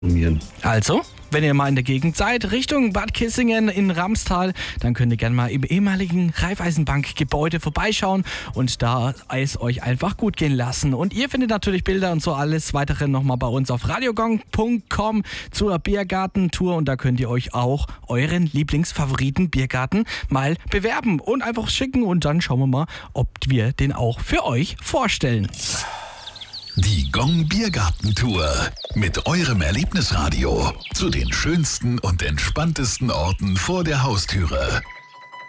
Also, wenn ihr mal in der Gegend seid, Richtung Bad Kissingen in Ramstal, dann könnt ihr gerne mal im ehemaligen Raiffeisenbank-Gebäude vorbeischauen und da es euch einfach gut gehen lassen. Und ihr findet natürlich Bilder und so alles weitere nochmal bei uns auf radiogong.com zur Biergartentour und da könnt ihr euch auch euren Lieblingsfavoriten Biergarten mal bewerben und einfach schicken und dann schauen wir mal, ob wir den auch für euch vorstellen. Die Gong Biergartentour mit eurem Erlebnisradio zu den schönsten und entspanntesten Orten vor der Haustüre.